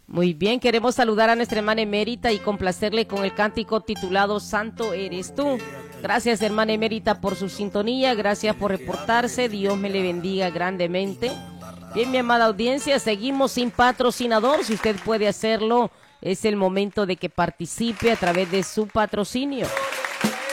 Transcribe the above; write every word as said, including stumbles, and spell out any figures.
Muy bien, queremos saludar a nuestra hermana emérita y complacerle con el cántico titulado Santo eres tú. Gracias, hermana emérita, por su sintonía, gracias por reportarse, Dios me le bendiga grandemente. Bien, mi amada audiencia, seguimos sin patrocinador, si usted puede hacerlo, es el momento de que participe a través de su patrocinio.